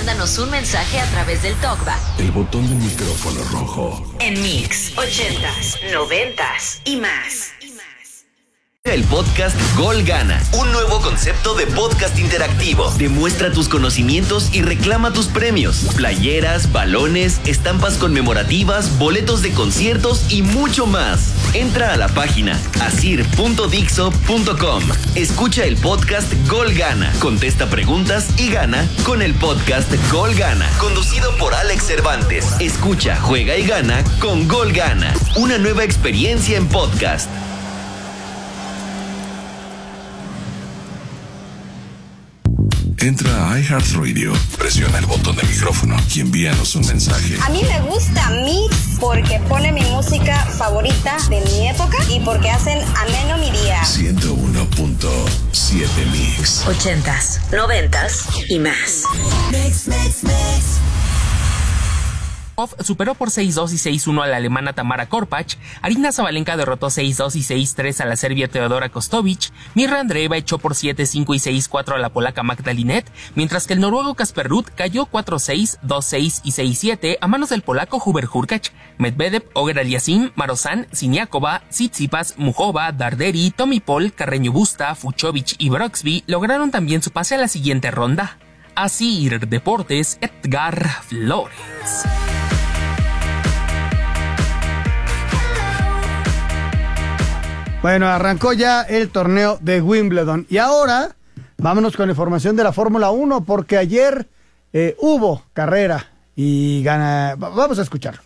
mándanos un mensaje a través del TalkBack. El botón del micrófono rojo. En Mix 80s, 90s y más. El podcast Gol Gana, un nuevo concepto de podcast interactivo. Demuestra tus conocimientos y reclama tus premios. Playeras, balones, estampas conmemorativas, boletos de conciertos y mucho más. Entra a la página asir.dixo.com. Escucha el podcast Gol Gana. Contesta preguntas y gana con el podcast Gol Gana. Conducido por Alex Cervantes. Escucha, juega y gana con Gol Gana. Una nueva experiencia en podcast. Entra a iHeartRadio, presiona el botón de micrófono y envíanos un mensaje. A mí me gusta Mix porque pone mi música favorita de mi época y porque hacen ameno mi día. 101.7 Mix. 80s, 90s y más. Mix. Superó por 6-2 y 6-1 a la alemana Tamara Korpach, Aryna Sabalenka derrotó 6-2 y 6-3 a la serbia Teodora Kostovic, Mirra Andreeva echó por 7-5 y 6-4 a la polaca Magda Linette, mientras que el noruego Casper Ruud cayó 4-6, 2-6 y 6-7 a manos del polaco Hubert Hurkacz. Medvedev, Oger Aliassime, Marozsan, Siniakova, Tsitsipas, Muchova, Darderi, Tommy Paul, Carreño Busta, Fucsovics y Broxby lograron también su pase a la siguiente ronda. Asir Deportes, Edgar Flores. Bueno, arrancó ya el torneo de Wimbledon y ahora vámonos con la información de la Fórmula 1 porque ayer hubo carrera y gana. Vamos a escucharlo.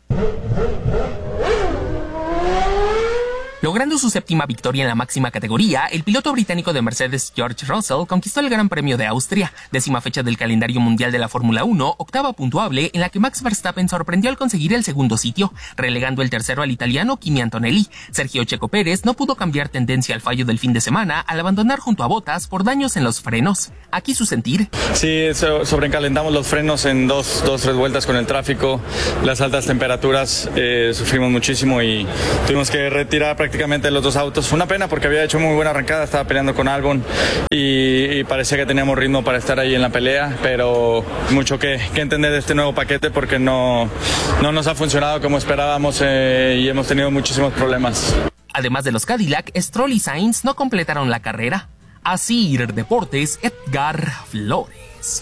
Logrando su séptima victoria en la máxima categoría, el piloto británico de Mercedes George Russell conquistó el Gran Premio de Austria, décima fecha del calendario mundial de la Fórmula 1, octava puntuable en la que Max Verstappen sorprendió al conseguir el segundo sitio, relegando el tercero al italiano Kimi Antonelli. Sergio Checo Pérez no pudo cambiar tendencia al fallo del fin de semana al abandonar junto a Bottas por daños en los frenos. Aquí su sentir. Sí, sobrecalentamos los frenos en dos, tres vueltas con el tráfico, las altas temperaturas, sufrimos muchísimo y tuvimos que retirar prácticamente los dos autos. Fue una pena porque había hecho muy buena arrancada, estaba peleando con Albon y parecía que teníamos ritmo para estar ahí en la pelea, pero mucho que entender de este nuevo paquete porque no nos ha funcionado como esperábamos y hemos tenido muchísimos problemas. Además de los Cadillac, Stroll y Sainz no completaron la carrera. Asir Deportes, Edgar Flores.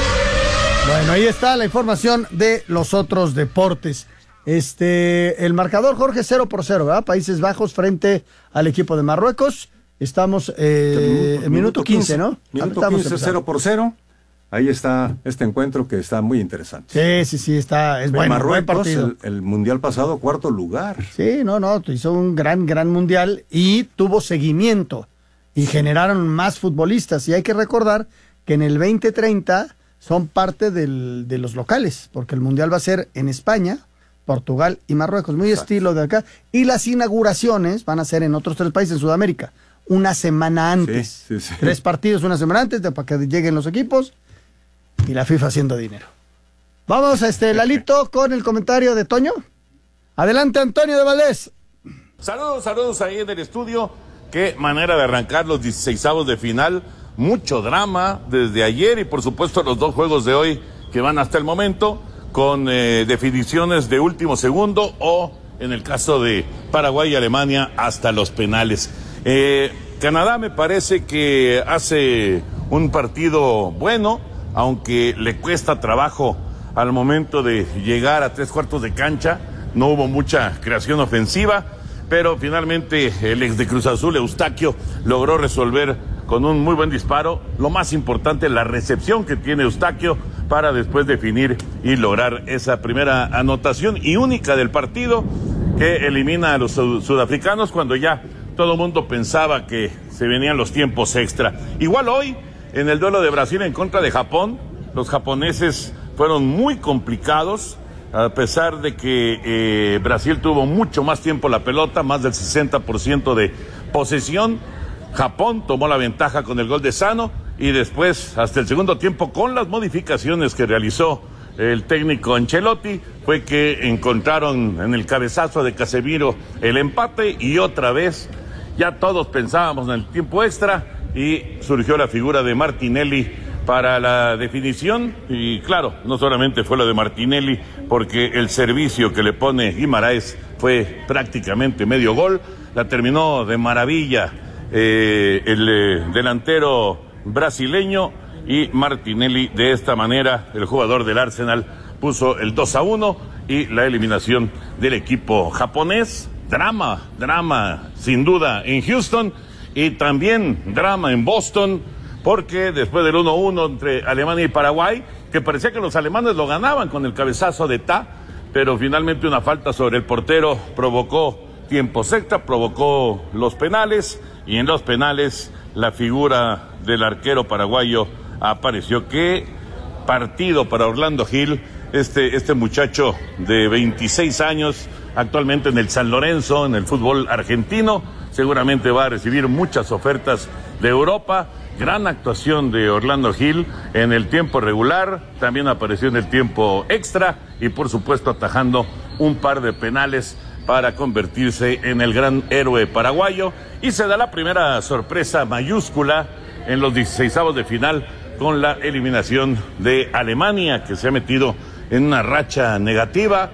Bueno, ahí está la información de los otros deportes. El marcador, Jorge, 0-0, ¿verdad? Países Bajos frente al equipo de Marruecos. Estamos en minuto 15, ¿no? Minuto 15, 0-0. Ahí está este encuentro que está muy interesante. Sí, es bueno. Marruecos, buen partido. El mundial pasado, cuarto lugar. Sí, hizo un gran mundial y tuvo seguimiento y generaron más futbolistas. Y hay que recordar que en el 2030 son parte de los locales, porque el mundial va a ser en España, Portugal y Marruecos, muy Exacto. Estilo de acá. Y las inauguraciones van a ser en otros 3 países en Sudamérica, una semana antes. Sí. 3 partidos una semana antes para que lleguen los equipos y la FIFA haciendo dinero. Vamos a Lalito con el comentario de Toño. Adelante, Antonio de Valdés. Saludos ahí en el estudio. Qué manera de arrancar los 16avos de final. Mucho drama desde ayer y por supuesto los 2 juegos de hoy que van hasta el momento con definiciones de último segundo o, en el caso de Paraguay y Alemania, hasta los penales. Canadá me parece que hace un partido bueno, aunque le cuesta trabajo al momento de llegar a 3/4 de cancha. No hubo mucha creación ofensiva, pero finalmente el ex de Cruz Azul, Eustaquio, logró resolver con un muy buen disparo. Lo más importante, la recepción que tiene Eustaquio para después definir y lograr esa primera anotación y única del partido que elimina a los sudafricanos cuando ya todo el mundo pensaba que se venían los tiempos extra. Igual hoy, en el duelo de Brasil en contra de Japón, los japoneses fueron muy complicados, a pesar de que Brasil tuvo mucho más tiempo la pelota, más del 60% de posesión. Japón tomó la ventaja con el gol de Sano y después, hasta el segundo tiempo, con las modificaciones que realizó el técnico Ancelotti, fue que encontraron en el cabezazo de Casemiro el empate y otra vez ya todos pensábamos en el tiempo extra y surgió la figura de Martinelli para la definición, y claro, no solamente fue lo de Martinelli, porque el servicio que le pone Guimaraes fue prácticamente medio gol, la terminó de maravilla el delantero brasileño, y Martinelli de esta manera, el jugador del Arsenal, puso el 2-1 y la eliminación del equipo japonés. Drama sin duda en Houston, y también drama en Boston, porque después del 1-1 entre Alemania y Paraguay, que parecía que los alemanes lo ganaban con el cabezazo de Ta, pero finalmente una falta sobre el portero provocó tiempos extra, provocó los penales, y en los penales la figura del arquero paraguayo apareció. Qué partido para Orlando Gil, este muchacho de 26 años, actualmente en el San Lorenzo, en el fútbol argentino, seguramente va a recibir muchas ofertas de Europa. Gran actuación de Orlando Gil en el tiempo regular, también apareció en el tiempo extra, y por supuesto atajando un par de penales para convertirse en el gran héroe paraguayo, y se da la primera sorpresa mayúscula en los 16avos de final con la eliminación de Alemania, que se ha metido en una racha negativa.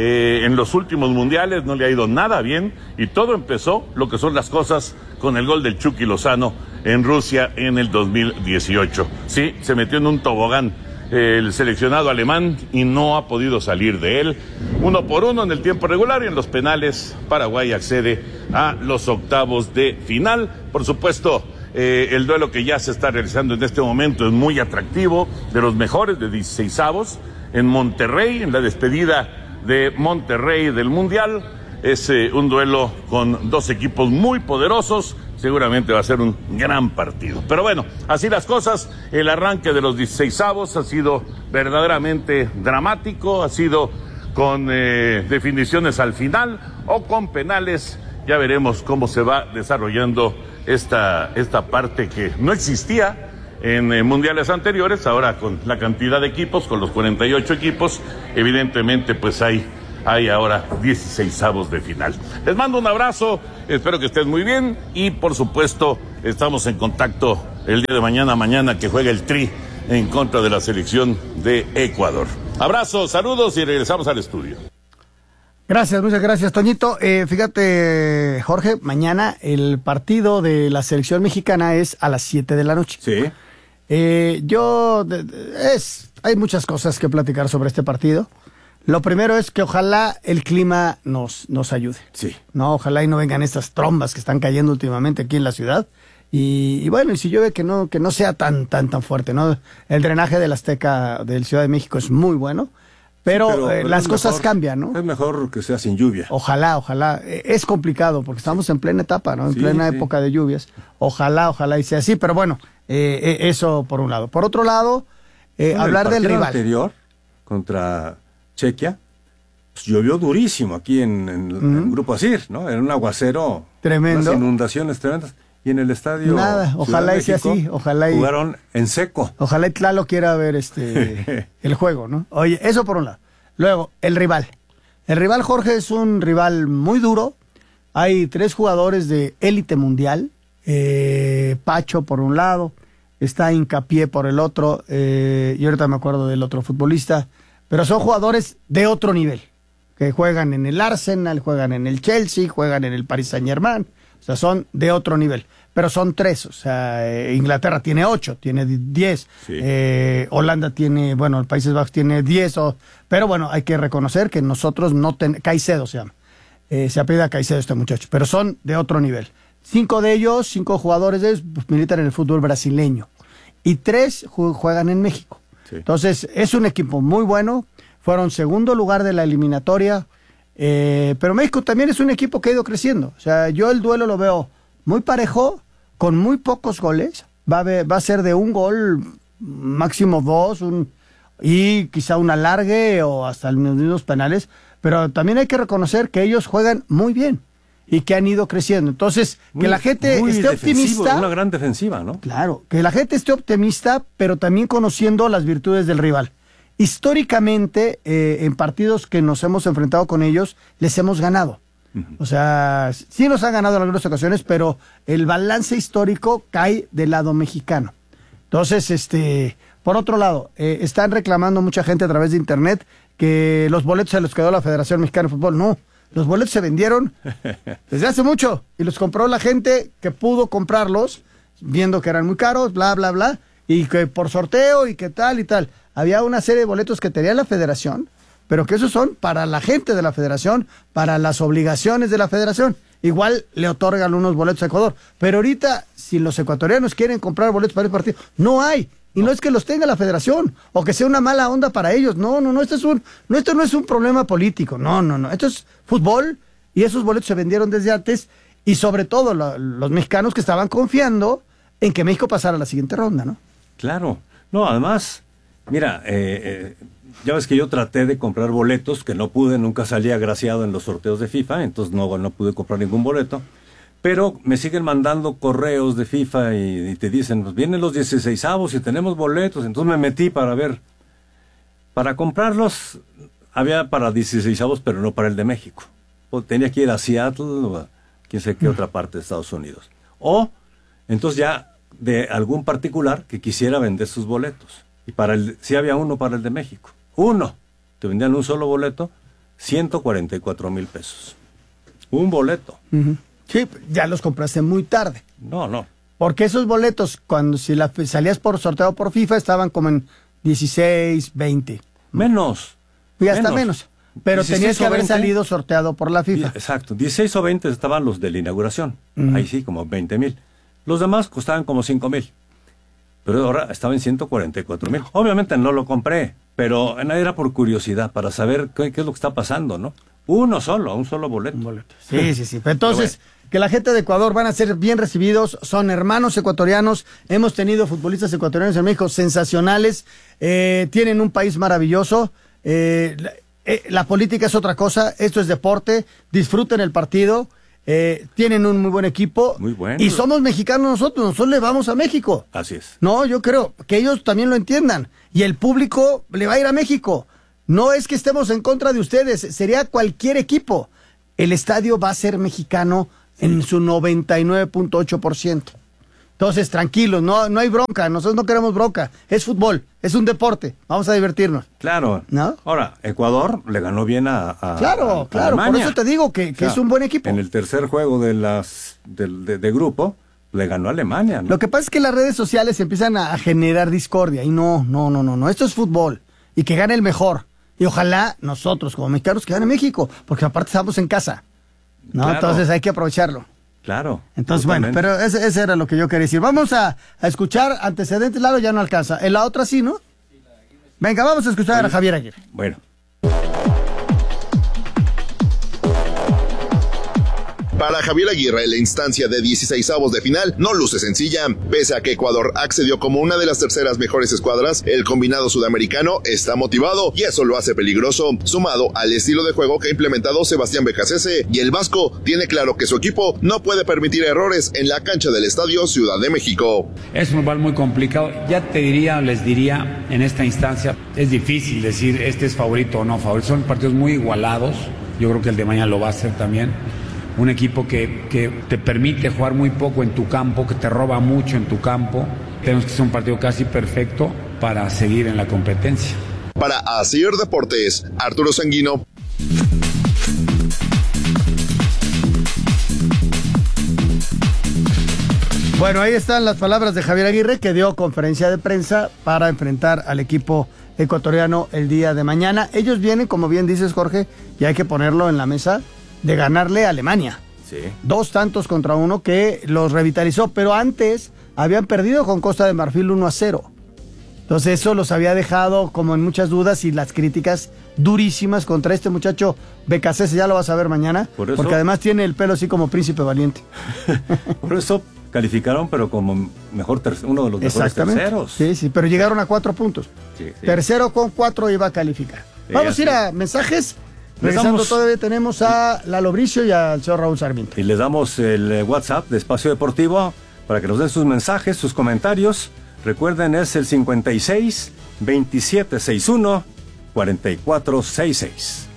En los últimos mundiales no le ha ido nada bien, y todo empezó, lo que son las cosas, con el gol del Chucky Lozano en Rusia en el 2018. Sí, se metió en un tobogán el seleccionado alemán y no ha podido salir de él. 1-1 en el tiempo regular, y en los penales Paraguay accede a los octavos de final. Por supuesto, el duelo que ya se está realizando en este momento es muy atractivo, de los mejores de 16avos, en Monterrey, en la despedida de Monterrey del Mundial. Es un duelo con dos equipos muy poderosos, seguramente va a ser un gran partido. Pero bueno, así las cosas, el arranque de los 16avos ha sido verdaderamente dramático, ha sido con definiciones al final o con penales. Ya veremos cómo se va desarrollando esta parte que no existía en mundiales anteriores. Ahora, con la cantidad de equipos, con los 48 equipos, evidentemente pues hay ahora 16avos de final. Les mando un abrazo, espero que estén muy bien, y por supuesto estamos en contacto el día de mañana que juega el Tri en contra de la selección de Ecuador. Abrazos, saludos, y regresamos al estudio. Gracias, muchas gracias, Toñito. Fíjate, Jorge, mañana el partido de la selección mexicana es a las 7 de la noche. Sí. Hay muchas cosas que platicar sobre este partido. Lo primero es que ojalá el clima nos ayude. Sí. No, ojalá y no vengan estas trombas que están cayendo últimamente aquí en la ciudad. Y bueno, y si llueve, que no sea tan fuerte, ¿no? El drenaje del Azteca del Ciudad de México es muy bueno. Pero las cosas cambian, ¿no? Es mejor que sea sin lluvia. Ojalá. Es complicado porque estamos en plena etapa, ¿no? En plena época de lluvias. Ojalá y sea así. Pero bueno, eso por un lado. Por otro lado, hablar del rival. El anterior, contra Chequia, pues llovió durísimo aquí en Grupo Asir, ¿no? Era un aguacero. Tremendo. Unas inundaciones tremendas. Y en el estadio nada, ojalá y sea así, ojalá y jugaron en seco. Ojalá y Tlalo quiera ver el juego, ¿no? Oye, eso por un lado. Luego, el rival. El rival, Jorge, es un rival muy duro. Hay 3 jugadores de élite mundial. Pacho por un lado, está Hincapié por el otro, y ahorita me acuerdo del otro futbolista, pero son jugadores de otro nivel, que juegan en el Arsenal, juegan en el Chelsea, juegan en el Paris Saint-Germain. O sea, son de otro nivel, pero son 3, o sea, Inglaterra tiene 8, tiene 10, sí. Holanda tiene, bueno, el Países Bajos tiene 10, pero bueno, hay que reconocer que nosotros Caicedo se llama, se apellida Caicedo este muchacho, pero son de otro nivel. 5 jugadores de ellos pues, militan en el fútbol brasileño, y 3 juegan en México. Sí. Entonces, es un equipo muy bueno, fueron segundo lugar de la eliminatoria. Pero México también es un equipo que ha ido creciendo. O sea, yo el duelo lo veo muy parejo, con muy pocos goles. Va a ser de un gol, máximo 2, y quizá un alargue o hasta los mismos penales. Pero también hay que reconocer que ellos juegan muy bien y que han ido creciendo. Entonces, que la gente esté optimista. Una gran defensiva, ¿no? Claro, que la gente esté optimista, pero también conociendo las virtudes del rival. Históricamente, en partidos que nos hemos enfrentado con ellos, les hemos ganado. O sea, sí nos han ganado en algunas ocasiones, pero el balance histórico cae del lado mexicano. Entonces, Por otro lado, están reclamando mucha gente a través de internet que los boletos se los quedó la Federación Mexicana de Fútbol. No, los boletos se vendieron desde hace mucho y los compró la gente que pudo comprarlos, viendo que eran muy caros, bla, bla, bla, y que por sorteo y que tal y tal. Había una serie de boletos que tenía la Federación, pero que esos son para la gente de la Federación, para las obligaciones de la Federación. Igual le otorgan unos boletos a Ecuador. Pero ahorita, si los ecuatorianos quieren comprar boletos para el partido, no hay. Y no es que los tenga la Federación o que sea una mala onda para ellos. No, esto no es un problema político. No. Esto es fútbol y esos boletos se vendieron desde antes y sobre todo los mexicanos que estaban confiando en que México pasara a la siguiente ronda, ¿no? Claro. No, además, mira, ya ves que yo traté de comprar boletos, que no pude, nunca salí agraciado en los sorteos de FIFA, entonces no pude comprar ningún boleto. Pero me siguen mandando correos de FIFA y te dicen, pues vienen los 16avos y tenemos boletos. Entonces me metí para ver. Para comprarlos, había para 16avos, pero no para el de México. Tenía que ir a Seattle o a quién sé qué otra parte de Estados Unidos. O, entonces ya de algún particular que quisiera vender sus boletos. Y sí había uno para el de México. Uno. Te vendían un solo boleto, 144,000 pesos. Un boleto. Uh-huh. Sí, ya los compraste muy tarde. No. Porque esos boletos, si salías por sorteo por FIFA, estaban como en 16, 20. Menos. Y hasta menos. Pero tenías que haber salido sorteado por la FIFA. Exacto. 16 o 20 estaban los de la inauguración. Uh-huh. Ahí sí, como 20,000. Los demás costaban como 5,000. Pero ahora estaba en 144,000. Obviamente no lo compré, pero era por curiosidad, para saber qué es lo que está pasando, ¿no? Un solo boleto. Sí. Entonces, que la gente de Ecuador van a ser bien recibidos, son hermanos ecuatorianos, hemos tenido futbolistas ecuatorianos en México sensacionales, tienen un país maravilloso, la política es otra cosa, esto es deporte, disfruten el partido, tienen un muy buen equipo. Muy bueno. Y somos mexicanos nosotros le vamos a México. Así es. No, yo creo que ellos también lo entiendan, y el público le va a ir a México. No es que estemos en contra de ustedes, sería cualquier equipo. El estadio va a ser mexicano en su 99.8%. Entonces, tranquilos, no hay bronca, nosotros no queremos bronca, es fútbol, es un deporte, vamos a divertirnos. Claro, ¿no? Ahora, Ecuador le ganó bien a Claro, Alemania. Por eso te digo que es un buen equipo. En el tercer juego de grupo, le ganó a Alemania, ¿no? Lo que pasa es que las redes sociales empiezan a generar discordia, y no, esto es fútbol, y que gane el mejor. Y ojalá nosotros, como mexicanos, que gane México, porque aparte estamos en casa, ¿no? Claro. Entonces hay que aprovecharlo. Claro. Entonces, totalmente. Bueno, pero ese era lo que yo quería decir. Vamos a escuchar antecedentes, Lalo ya no alcanza. En la otra sí, ¿no? Venga, vamos a escuchar a Javier Aguirre. Bueno. Para Javier Aguirre, la instancia de 16avos de final no luce sencilla. Pese a que Ecuador accedió como una de las terceras mejores escuadras, el combinado sudamericano está motivado y eso lo hace peligroso, sumado al estilo de juego que ha implementado Sebastián Becasese, y el vasco tiene claro que su equipo no puede permitir errores en la cancha del Estadio Ciudad de México. Es un rival muy complicado. Les diría, en esta instancia, es difícil decir este es favorito o no favorito. Son partidos muy igualados. Yo creo que el de mañana lo va a hacer también. Un equipo que te permite jugar muy poco en tu campo, que te roba mucho en tu campo. Tenemos que hacer un partido casi perfecto para seguir en la competencia. Para Asir Deportes, Arturo Sanguino. Bueno, ahí están las palabras de Javier Aguirre, que dio conferencia de prensa para enfrentar al equipo ecuatoriano el día de mañana. Ellos vienen, como bien dices, Jorge, y hay que ponerlo en la mesa, de ganarle a Alemania. Sí. 2-1 que los revitalizó, pero antes habían perdido con Costa de Marfil 1-0. Entonces eso los había dejado como en muchas dudas y las críticas durísimas contra este muchacho Becasese, ya lo vas a ver mañana, porque además tiene el pelo así como príncipe valiente. Por eso calificaron, pero como uno de los mejores terceros. Sí, pero llegaron a 4 puntos. Sí. Tercero con 4 iba a calificar. Vamos a ir a mensajes. Regresando, todavía tenemos a Lalo Bricio y al señor Raúl Sarmiento. Y les damos el WhatsApp de Espacio Deportivo para que nos den sus mensajes, sus comentarios. Recuerden, es el 56 2761 4466.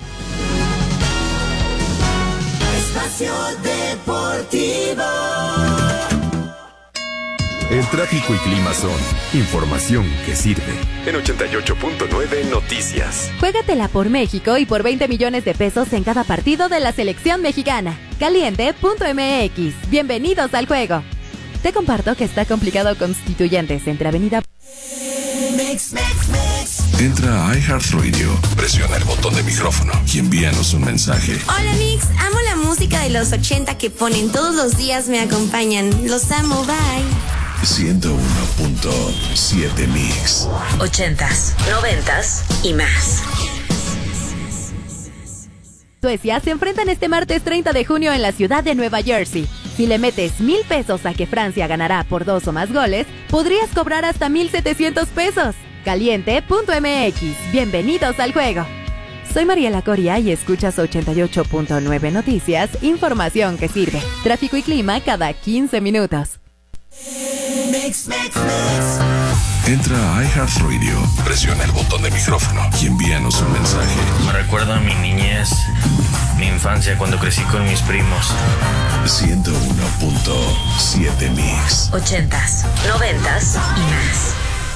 Espacio Deportivo. El tráfico y clima son información que sirve. En 88.9 Noticias. Juégatela por México y por 20 millones de pesos en cada partido de la selección mexicana. Caliente.mx. Bienvenidos al juego. Te comparto que está complicado Constituyentes entre Avenida... Entra a iHeartRadio, presiona el botón de micrófono y envíanos un mensaje. Hola Mix, amo la música de los 80 que ponen todos los días, me acompañan. Los amo, bye. 101.7 Mix. 80s, 90s y más. Suecia se enfrentan este martes 30 de junio en la ciudad de Nueva Jersey. Si le metes 1,000 pesos a que Francia ganará por 2 o más goles, podrías cobrar hasta 1,700 pesos. Caliente.mx. Bienvenidos al juego. Soy Mariela Coria y escuchas 88.9 Noticias, información que sirve. Tráfico y clima cada 15 minutos. Entra a iHeartRadio, presiona el botón de micrófono y envíanos un mensaje. Me recuerda a mi niñez, mi infancia cuando crecí con mis primos. 101.7 Mix. 80s, 90s y más.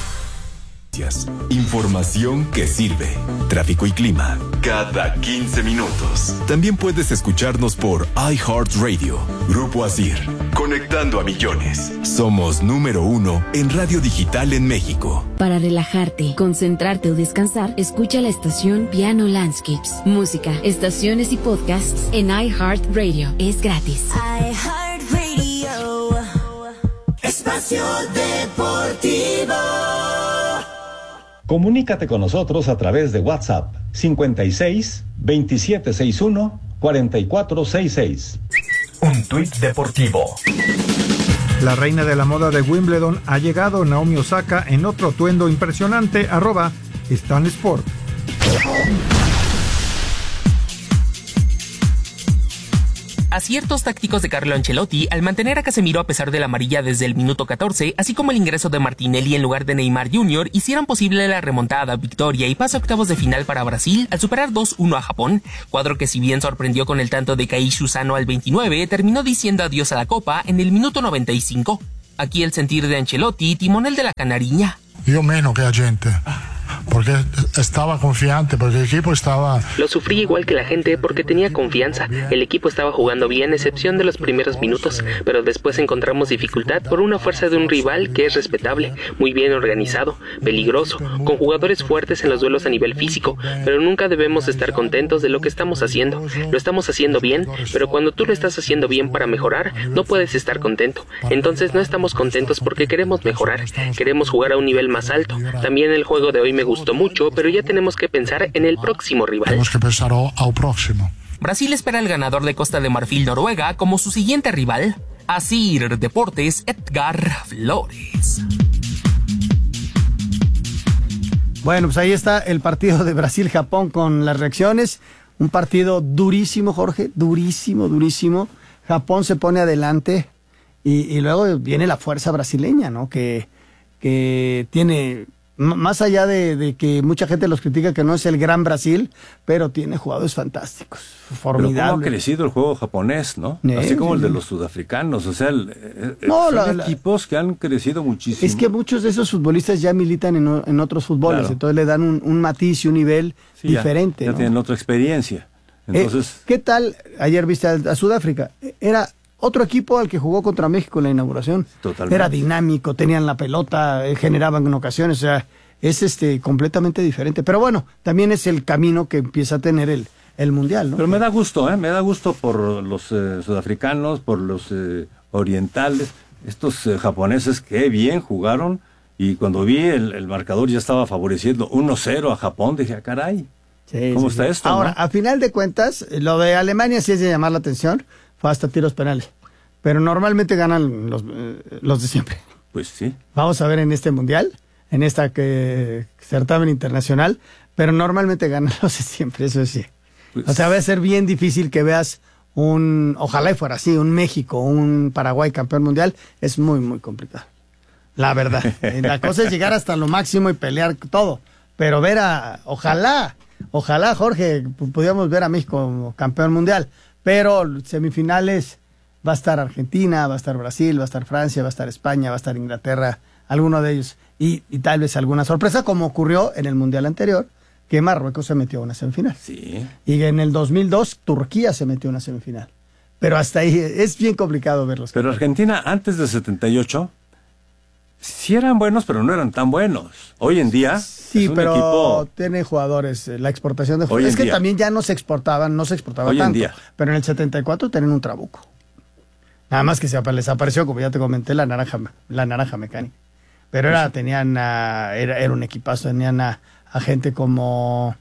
Información que sirve. Tráfico y clima cada 15 minutos. También puedes escucharnos por iHeartRadio. Grupo Asir. Conectando a millones. Somos número 1 en radio digital en México. Para relajarte, concentrarte o descansar, escucha la estación Piano Landscapes. Música, estaciones y podcasts en iHeartRadio. Es gratis. iHeartRadio. Espacio Deportivo. Comunícate con nosotros a través de WhatsApp 56 2761 4466. Un tuit deportivo. La reina de la moda de Wimbledon ha llegado. Naomi Osaka en otro atuendo impresionante. @StanSport. Aciertos tácticos de Carlo Ancelotti al mantener a Casemiro a pesar de la amarilla desde el minuto 14, así como el ingreso de Martinelli en lugar de Neymar Jr., hicieron posible la remontada, victoria y paso a octavos de final para Brasil al superar 2-1 a Japón, cuadro que si bien sorprendió con el tanto de Keiichi Sano al 29, terminó diciendo adiós a la Copa en el minuto 95. Aquí el sentir de Ancelotti, timonel de la Canariña. Yo menos que la gente. Porque estaba confiante, porque el equipo estaba... Lo sufrí igual que la gente porque tenía confianza. El equipo estaba jugando bien, excepción de los primeros minutos, pero después encontramos dificultad por una fuerza de un rival que es respetable, muy bien organizado, peligroso, con jugadores fuertes en los duelos a nivel físico, pero nunca debemos estar contentos de lo que estamos haciendo. Lo estamos haciendo bien, pero cuando tú lo estás haciendo bien para mejorar, no puedes estar contento. Entonces no estamos contentos porque queremos mejorar, queremos jugar a un nivel más alto. También el juego de hoy me gustó mucho, pero ya tenemos que pensar en el próximo rival. Tenemos que pensar al próximo. Brasil espera al ganador de Costa de Marfil-Noruega como su siguiente rival. Asir Deportes, Edgar Flores. Bueno, pues ahí está el partido de Brasil-Japón con las reacciones. Un partido durísimo, Jorge, durísimo. Japón se pone adelante y luego viene la fuerza brasileña, ¿no? Que tiene... Más allá de que mucha gente los critica que no es el gran Brasil, pero tiene jugadores fantásticos, formidables. Pero cómo ha crecido el juego japonés, ¿no? Así como el de los sudafricanos, o sea, son equipos que han crecido muchísimo. Es que muchos de esos futbolistas ya militan en otros fútboles, claro. Entonces le dan un matiz y un nivel diferente. Ya tienen otra experiencia. Entonces, ¿qué tal? Ayer viste a Sudáfrica, era... otro equipo al que jugó contra México en la inauguración. Totalmente. Era dinámico, tenían la pelota, generaban en ocasiones, o sea, es completamente diferente. Pero bueno, también es el camino que empieza a tener el Mundial, ¿no? Pero me da gusto, me da gusto por los sudafricanos, por los orientales, estos japoneses que bien jugaron, y cuando vi el marcador ya estaba favoreciendo 1-0 a Japón, dije, caray, ¿cómo está esto? Ahora, ¿no? a final de cuentas, lo de Alemania sí es de llamar la atención, fue hasta tiros penales. Pero normalmente ganan los de siempre. Pues sí. Vamos a ver en este mundial, en esta certamen internacional, pero normalmente ganan los de siempre, eso sí. Pues, o sea, va a ser bien difícil que veas ojalá y fuera así, un México, un Paraguay campeón mundial, es muy, muy complicado. La verdad. La cosa es llegar hasta lo máximo y pelear todo. Pero ojalá, Jorge, pudiéramos ver a México como campeón mundial. Pero semifinales Va a estar Argentina, va a estar Brasil, va a estar Francia, va a estar España, va a estar Inglaterra, alguno de ellos. Y tal vez alguna sorpresa, como ocurrió en el Mundial anterior, que Marruecos se metió a una semifinal. Sí. Y en el 2002, Turquía se metió a una semifinal. Pero hasta ahí es bien complicado verlos. Pero Argentina, antes del 78, sí eran buenos, pero no eran tan buenos. Hoy en día, sí, es un pero equipo... tiene jugadores, la exportación de jugadores. Es que también ya no se exportaba hoy tanto. En día. Pero en el 74 tenían un trabuco. Nada más que les apareció, como ya te comenté, la naranja mecánica. Pero era un equipazo, tenían a gente como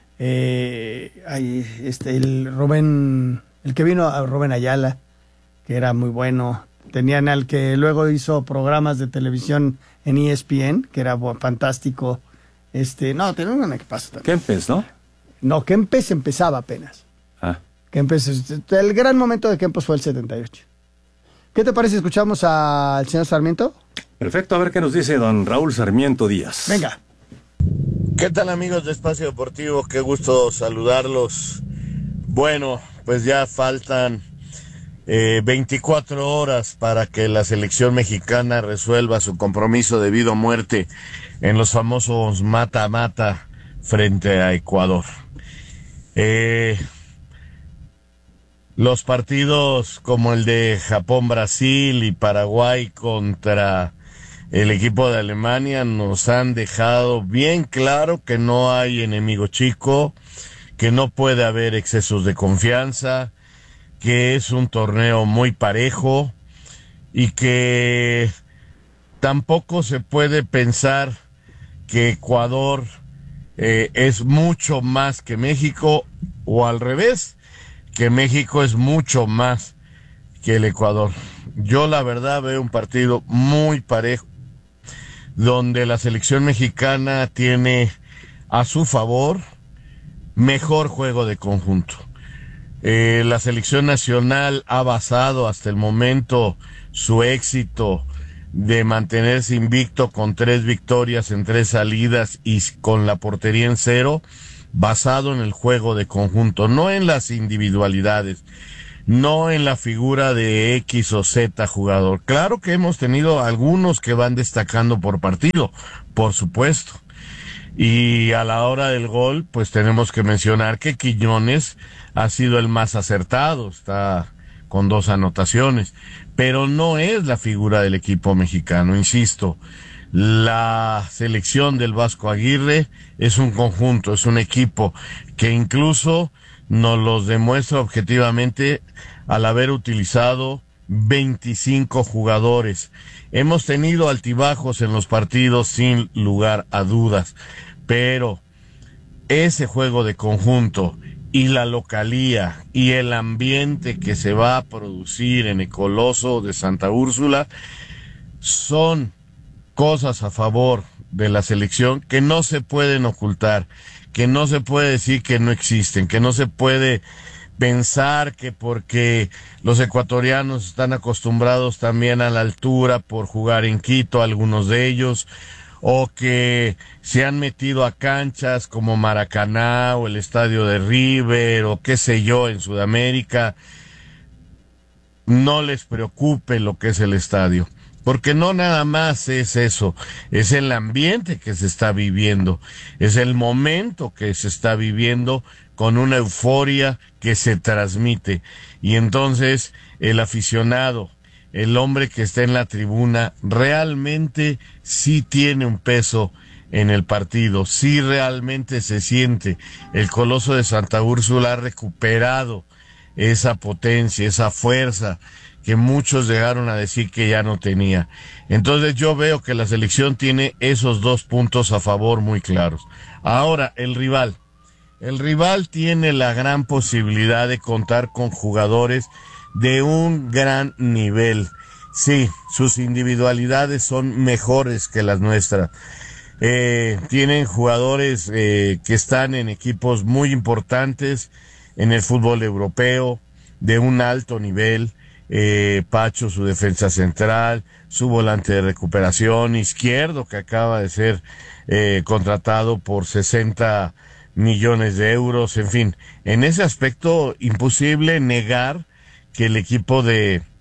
el Rubén, el que vino a Rubén Ayala, que era muy bueno. Tenían al que luego hizo programas de televisión en ESPN, que era fantástico. Tenían un equipazo también. Kempes, ¿no? No, Kempes empezaba apenas. El gran momento de Kempes fue el 78. ¿Qué te parece si escuchamos al señor Sarmiento? Perfecto, a ver qué nos dice don Raúl Sarmiento Díaz. Venga. ¿Qué tal, amigos de Espacio Deportivo? Qué gusto saludarlos. Bueno, pues ya faltan 24 horas para que la selección mexicana resuelva su compromiso de vida o muerte en los famosos mata-mata frente a Ecuador. Los partidos como el de Japón-Brasil y Paraguay contra el equipo de Alemania nos han dejado bien claro que no hay enemigo chico, que no puede haber excesos de confianza, que es un torneo muy parejo y que tampoco se puede pensar que Ecuador es mucho más que México, o al revés, que México es mucho más que el Ecuador. Yo la verdad veo un partido muy parejo, donde la selección mexicana tiene a su favor mejor juego de conjunto. La selección nacional ha basado hasta el momento su éxito de mantenerse invicto con 3 victorias en 3 salidas y con la portería en 0, basado en el juego de conjunto, no en las individualidades, no en la figura de X o Z jugador. Claro que hemos tenido algunos que van destacando por partido, por supuesto. Y a la hora del gol, pues tenemos que mencionar que Quiñones ha sido el más acertado, está con 2 anotaciones, pero no es la figura del equipo mexicano, insisto. La selección del Vasco Aguirre es un conjunto, es un equipo que incluso nos los demuestra objetivamente al haber utilizado 25 jugadores. Hemos tenido altibajos en los partidos sin lugar a dudas, pero ese juego de conjunto y la localía y el ambiente que se va a producir en el Coloso de Santa Úrsula son cosas a favor de la selección que no se pueden ocultar, que no se puede decir que no existen, que no se puede pensar que porque los ecuatorianos están acostumbrados también a la altura por jugar en Quito, algunos de ellos, o que se han metido a canchas como Maracaná o el estadio de River o qué sé yo en Sudamérica, no les preocupe lo que es el estadio. Porque no nada más es eso, es el ambiente que se está viviendo, es el momento que se está viviendo con una euforia que se transmite. Y entonces el aficionado, el hombre que está en la tribuna, realmente sí tiene un peso en el partido, sí realmente se siente. El Coloso de Santa Úrsula ha recuperado esa potencia, esa fuerza que muchos llegaron a decir que ya no tenía. Entonces yo veo que la selección tiene esos 2 puntos a favor muy claros. Ahora, el rival tiene la gran posibilidad de contar con jugadores de un gran nivel. Sí, sus individualidades son mejores que las nuestras. Tienen jugadores que están en equipos muy importantes en el fútbol europeo, de un alto nivel. Pacho, su defensa central, su volante de recuperación, Izquierdo, que acaba de ser contratado por 60 millones de euros, en fin, en ese aspecto imposible negar que el equipo de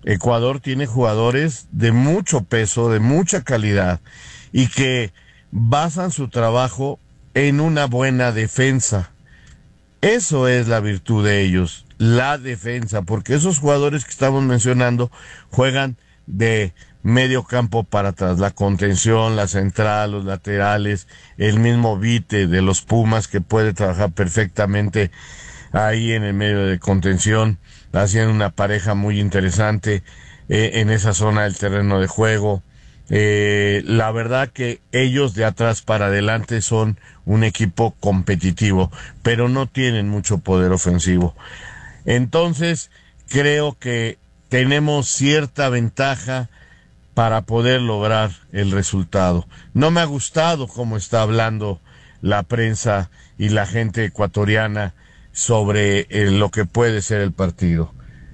Ecuador tiene jugadores de mucho peso, de mucha calidad, y que basan su trabajo en una buena defensa. Eso es la virtud de ellos, la defensa, porque esos jugadores que estamos mencionando juegan de medio campo para atrás, la contención, la central, los laterales, el mismo Vite de los Pumas, que puede trabajar perfectamente ahí en el medio de contención, haciendo una pareja muy interesante en esa zona del terreno de juego. La verdad que ellos de atrás para adelante son un equipo competitivo, pero no tienen mucho poder ofensivo. Entonces, creo que tenemos cierta ventaja para poder lograr el resultado. No me ha gustado cómo está hablando la prensa y la gente ecuatoriana sobre lo que puede ser el partido.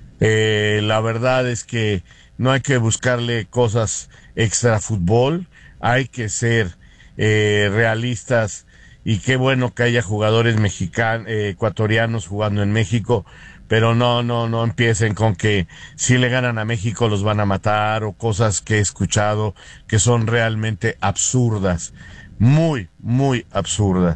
La verdad es que no hay que buscarle cosas extra fútbol, hay que ser realistas, y qué bueno que haya jugadores ecuatorianos jugando en México, pero no empiecen con que si le ganan a México los van a matar, o cosas que he escuchado que son realmente absurdas, muy absurdas.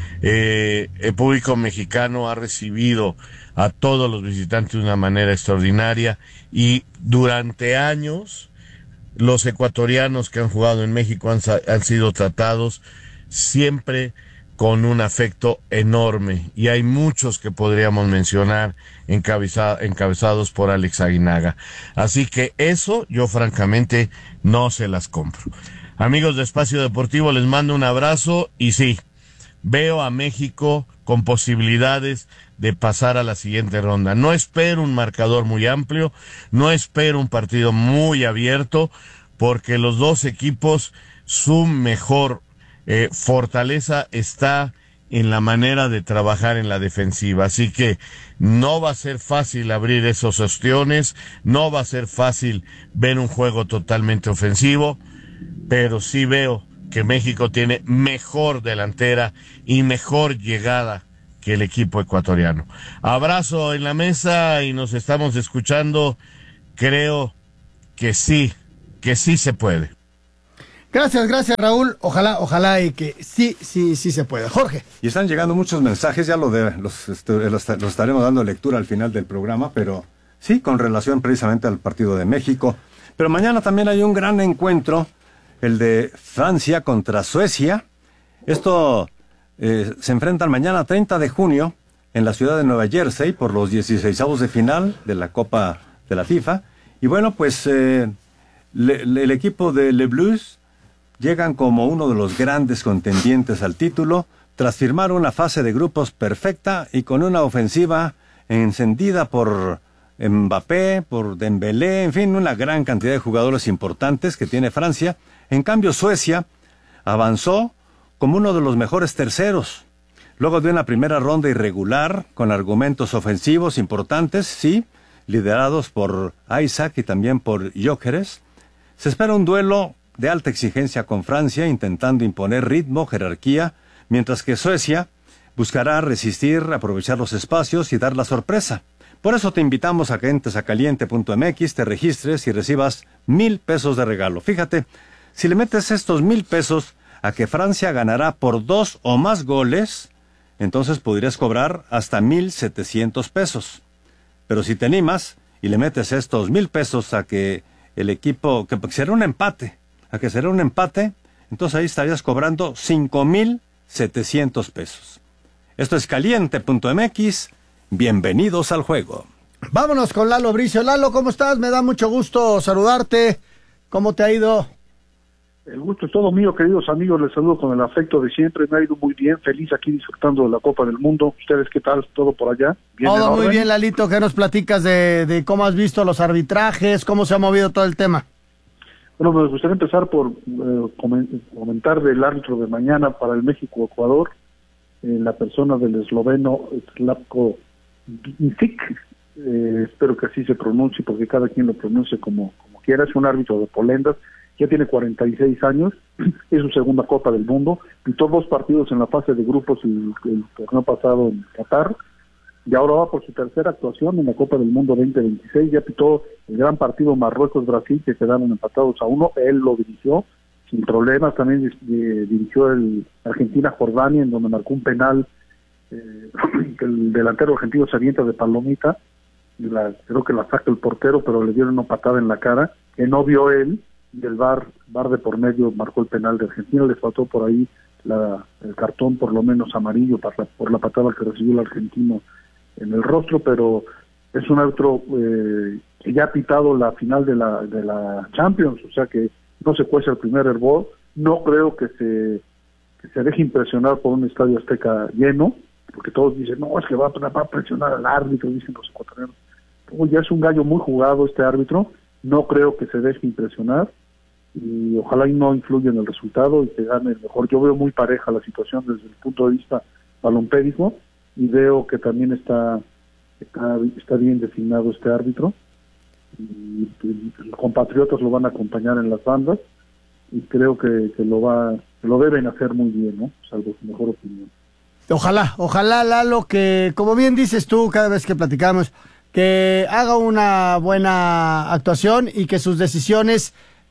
El público mexicano ha recibido a todos los visitantes de una manera extraordinaria, y durante años los ecuatorianos que han jugado en México han sido tratados siempre con un afecto enorme, y hay muchos que podríamos mencionar encabezados por Alex Aguinaga. Así que eso yo francamente no se las compro. Amigos de Espacio Deportivo, les mando un abrazo, y sí, veo a México con posibilidades de pasar a la siguiente ronda. No espero un marcador muy amplio, no espero un partido muy abierto, porque los dos equipos, su mejor fortaleza está en la manera de trabajar en la defensiva. Así que no va a ser fácil abrir esos ostiones, no va a ser fácil ver un juego totalmente ofensivo, pero sí veo que México tiene mejor delantera y mejor llegada que el equipo ecuatoriano. Abrazo en la mesa y nos estamos escuchando. Creo que sí se puede. Gracias Raúl, ojalá y que sí se pueda. Jorge. Y están llegando muchos mensajes, ya los estaremos dando lectura al final del programa, pero sí, con relación precisamente al partido de México. Pero mañana también hay un gran encuentro, el de Francia contra Suecia. Esto se enfrentan mañana 30 de junio en la ciudad de Nueva Jersey por los 16avos de final de la Copa de la FIFA. Y bueno, pues el equipo de Les Bleus llegan como uno de los grandes contendientes al título tras firmar una fase de grupos perfecta y con una ofensiva encendida por Mbappé, por Dembélé, en fin, una gran cantidad de jugadores importantes que tiene Francia. En cambio, Suecia avanzó como uno de los mejores terceros, luego de una primera ronda irregular, con argumentos ofensivos importantes, sí, liderados por Isaac y también por Gyökeres. Se espera un duelo de alta exigencia con Francia, intentando imponer ritmo, jerarquía, mientras que Suecia buscará resistir, aprovechar los espacios y dar la sorpresa. Por eso te invitamos a que entres a caliente.mx, te registres y recibas 1,000 pesos de regalo. Fíjate, si le metes estos 1,000 pesos a que Francia ganará por 2 o más goles, entonces podrías cobrar hasta 1,700 pesos. Pero si te animas y le metes estos 1,000 pesos a que el equipo, que será un empate, entonces ahí estarías cobrando 5,700 pesos. Esto es caliente.mx. Bienvenidos al juego. Vámonos con Lalo Bricio. Lalo, ¿cómo estás? Me da mucho gusto saludarte. ¿Cómo te ha ido? El gusto es todo mío, queridos amigos. Les saludo con el afecto de siempre. Me ha ido muy bien, feliz aquí disfrutando de la Copa del Mundo. ¿Ustedes qué tal? ¿Todo por allá? ¿Bien? Todo muy bien, Lalito. ¿Qué nos platicas de cómo has visto los arbitrajes? ¿Cómo se ha movido todo el tema? Bueno, me gustaría empezar por comentar del árbitro de mañana para el México-Ecuador, la persona del esloveno Slavko Vincic. Espero que así se pronuncie, porque cada quien lo pronuncie como quiera. Es un árbitro de Polendas, ya tiene 46 años, es su segunda Copa del Mundo, pitó 2 partidos en la fase de grupos y el torneo pasado en Qatar, y ahora va por su tercera actuación en la Copa del Mundo 2026. Ya pitó el gran partido Marruecos-Brasil, que quedaron empatados a 1, él lo dirigió sin problemas. También dirigió el Argentina-Jordania, en donde marcó un penal, el delantero argentino se avienta de palomita, y creo que la saca el portero, pero le dieron una patada en la cara, que no vio él, y el VAR de por medio marcó el penal de Argentina. Le faltó por ahí el cartón, por lo menos amarillo, por la patada que recibió el argentino en el rostro, pero es un árbitro que ya ha pitado la final de la Champions, o sea que no se cuece el primer hervor. No creo que se deje impresionar por un estadio Azteca lleno, porque todos dicen, no, es que va a presionar al árbitro, dicen los ecuatorianos. Ya es un gallo muy jugado este árbitro, no creo que se deje impresionar, y ojalá y no influya en el resultado y que gane el mejor. Yo veo muy pareja la situación desde el punto de vista balompédico, y veo que también está bien designado este árbitro, y los compatriotas lo van a acompañar en las bandas, y creo que lo deben hacer muy bien, ¿no? Salvo su mejor opinión. Ojalá, Lalo, que como bien dices tú cada vez que platicamos, que haga una buena actuación y que sus decisiones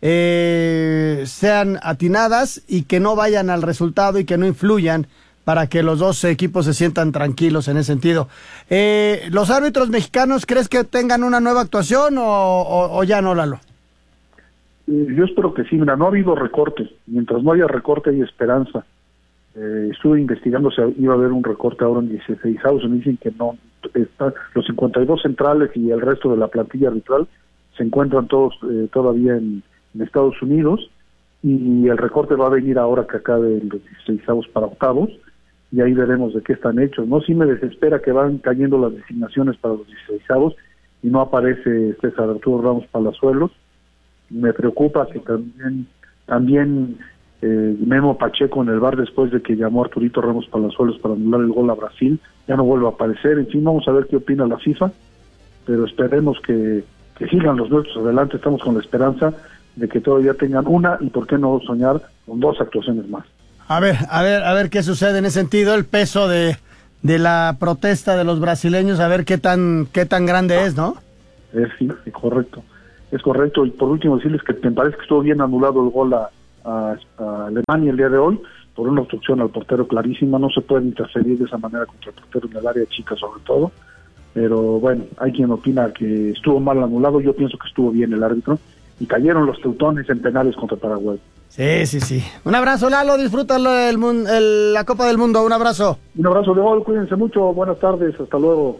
sean atinadas y que no vayan al resultado y que no influyan, para que los dos equipos se sientan tranquilos en ese sentido. ¿Los árbitros mexicanos crees que tengan una nueva actuación o ya no, Lalo? Yo espero que sí. Mira, no ha habido recorte. Mientras no haya recorte hay esperanza. Estuve investigando si iba a haber un recorte ahora en 16avos, y me dicen que no. Los 52 centrales y el resto de la plantilla arbitral se encuentran todos todavía en Estados Unidos, y el recorte va a venir ahora que acabe los 16avos para octavos, y ahí veremos de qué están hechos, ¿no? Sí me desespera que van cayendo las designaciones para los 16avos y no aparece César Arturo Ramos Palazuelos. Me preocupa que también Memo Pacheco en el VAR, después de que llamó a Arturito Ramos Palazuelos para anular el gol a Brasil, ya no vuelve a aparecer. En fin, vamos a ver qué opina la FIFA, pero esperemos que sigan los nuestros adelante. Estamos con la esperanza de que todavía tengan una, y por qué no soñar con 2 actuaciones más. A ver qué sucede en ese sentido, el peso de la protesta de los brasileños, a ver qué tan grande es, ¿no? Sí, es correcto. Y por último decirles que me parece que estuvo bien anulado el gol a Alemania el día de hoy, por una obstrucción al portero clarísima. No se puede interferir de esa manera contra el portero en el área chica, sobre todo, pero bueno, hay quien opina que estuvo mal anulado. Yo pienso que estuvo bien el árbitro, y cayeron los teutones en penales contra Paraguay. Sí. Un abrazo, Lalo, disfruta la Copa del Mundo. Un abrazo de gol, cuídense mucho, buenas tardes, hasta luego.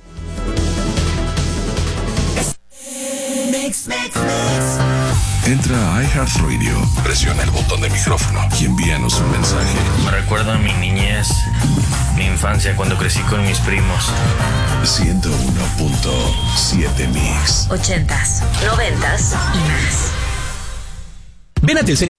Entra a iHeartRadio, presiona el botón de micrófono y envíanos un mensaje. Me recuerda a mi niñez, mi infancia cuando crecí con mis primos. 101.7 Mix. 80s, 90s y más. Ven a Telcel